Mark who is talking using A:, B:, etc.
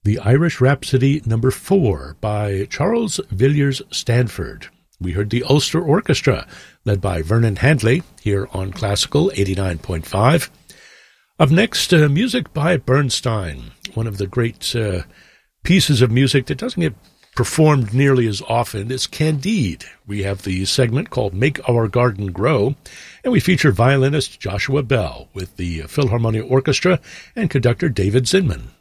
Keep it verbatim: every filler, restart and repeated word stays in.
A: The Irish Rhapsody number four by Charles Villiers Stanford. We heard the Ulster Orchestra, led by Vernon Handley, here on Classical eighty-nine point five. Up next, uh, music by Bernstein, one of the great uh, pieces of music that doesn't get performed nearly as often is Candide. We have the segment called Make Our Garden Grow, and we feature violinist Joshua Bell with the Philharmonia Orchestra and conductor David Zinman.